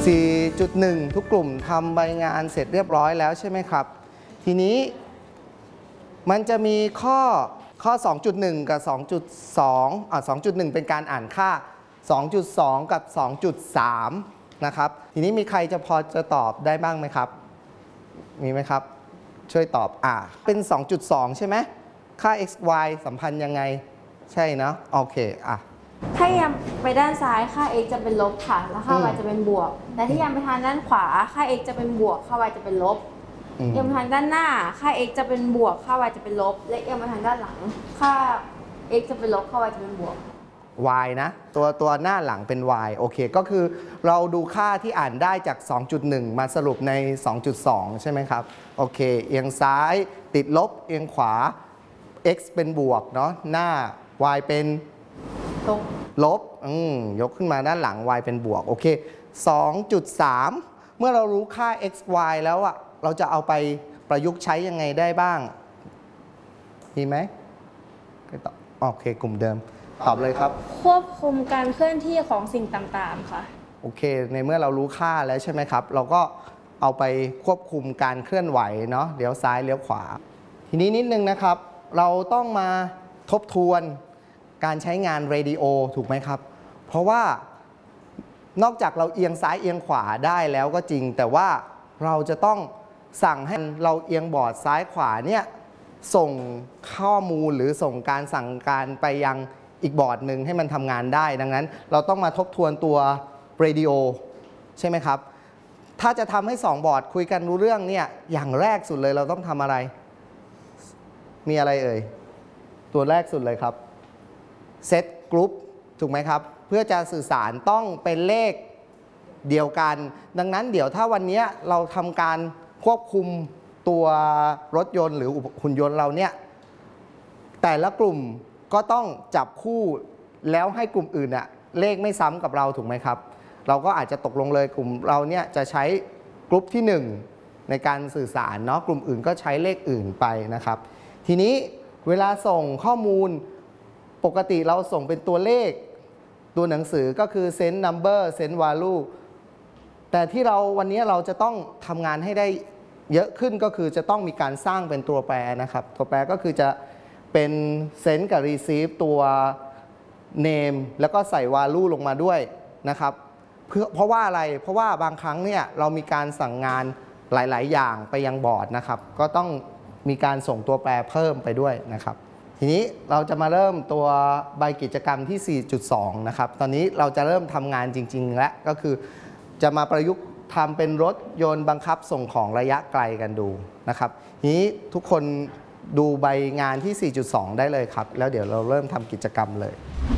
4.1 ทุกกลุ่มทำใบงานเสร็จเรียบร้อยแล้วใช่ไหมครับทีนี้มันจะมีข้อ 2.1 กับ 2.2 2.1 เป็นการอ่านค่า 2.2 กับ 2.3 นะครับทีนี้มีใครพอจะตอบได้บ้างไหมครับมีไหมครับช่วยตอบเป็น 2.2 ใช่ไหมค่า x y สัมพันธ์ยังไงใช่เนาะโอเคถ้ายังไปด้านซ้ายค่า x จะเป็นลบค่ะแล้วค่า y จะเป็นบวกแต่ที่ยังไปทางด้านขวาค่า x จะเป็นบวกค่า y จะเป็นลบยังไปทางด้านหน้าค่า x จะเป็นบวกค่า y จะเป็นลบและยังไปทางด้านหลังค่า x จะเป็นลบค่า y จะเป็นบวก y นะตัวหน้าหลังเป็น y โอเคก็คือเราดูค่าที่อ่านได้จาก 2.1 มาสรุปใน 2.2 ใช่ไหมครับโอเคเอียงซ้ายติดลบเอียงขวา x เป็นบวกเนาะหน้า y เป็นลบยกขึ้นมาด้านหลัง y เป็นบวกโอเค 2.3 เมื่อเรารู้ค่า x y แล้วเราจะเอาไปประยุกต์ใช้ยังไงได้บ้างมีไหมโอเคกลุ่มเดิมตอบเลยครับควบคุมการเคลื่อนที่ของสิ่งต่างๆค่ะโอเคในเมื่อเรารู้ค่าแล้วใช่ไหมครับเราก็เอาไปควบคุมการเคลื่อนไหวเนาะเลี้ยวซ้ายเลี้ยวขวาทีนี้นิดนึงนะครับเราต้องมาทบทวนการใช้งานเรดิโอถูกไหมครับเพราะว่านอกจากเราเอียงซ้ายเอียงขวาได้แล้วก็จริงแต่ว่าเราจะต้องสั่งให้เราเอียงบอร์ดซ้ายขวาเนี่ยส่งข้อมูลหรือส่งการสั่งการไปยังอีกบอร์ดหนึ่งให้มันทำงานได้ดังนั้นเราต้องมาทบทวนตัวเรดิโอใช่ไหมครับถ้าจะทำให้2บอร์ดคุยกันรู้เรื่องเนี่ยอย่างแรกสุดเลยเราต้องทำอะไรมีอะไรเอ่ยตัวแรกสุดเลยครับเซตกรุ๊ปถูกไหมครับเพื่อจะสื่อสารต้องเป็นเลขเดียวกันดังนั้นเดี๋ยวถ้าวันนี้เราทำการควบคุมตัวรถยนต์หรือหุ่นยนต์เราเนี่ยแต่ละกลุ่มก็ต้องจับคู่แล้วให้กลุ่มอื่นเลขไม่ซ้ำกับเราถูกไหมครับเราก็อาจจะตกลงเลยกลุ่มเราเนี่ยจะใช้กลุ่มที่1ในการสื่อสารเนาะกลุ่มอื่นก็ใช้เลขอื่นไปนะครับทีนี้เวลาส่งข้อมูลปกติเราส่งเป็นตัวเลขตัวหนังสือก็คือ send number send value แต่ที่วันนี้เราจะต้องทำงานให้ได้เยอะขึ้นก็คือจะต้องมีการสร้างเป็นตัวแปรนะครับตัวแปรก็คือจะเป็น send กับ receive ตัว name แล้วก็ใส่ value ลงมาด้วยนะครับเพราะว่าอะไรเพราะว่าบางครั้งเนี่ยเรามีการสั่งงานหลายๆอย่างไปยังบอร์ดนะครับก็ต้องมีการส่งตัวแปรเพิ่มไปด้วยนะครับทีนี้เราจะมาเริ่มตัวใบกิจกรรมที่ 4.2 นะครับตอนนี้เราจะเริ่มทำงานจริงๆแล้วก็คือจะมาประยุกต์ทำเป็นรถยนต์บังคับส่งของระยะไกลกันดูนะครับทีนี้ทุกคนดูใบงานที่ 4.2 ได้เลยครับแล้วเดี๋ยวเราเริ่มทำกิจกรรมเลย